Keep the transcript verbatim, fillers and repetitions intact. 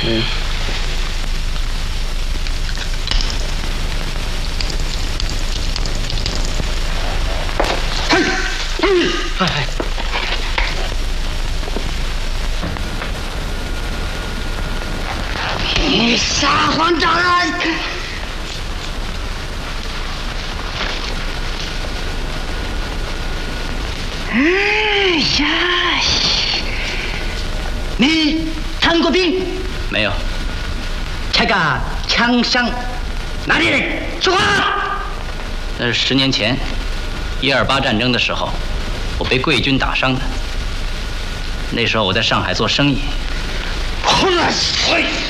嗯。嘿，嗯，哎。你撒谎找人！哎呀，你当过兵？ 没有。 这个枪伤哪里人？说话！ 那是十年前，一二八战争的时候，我被贵军打伤的。那时候我在上海做生意。 混水！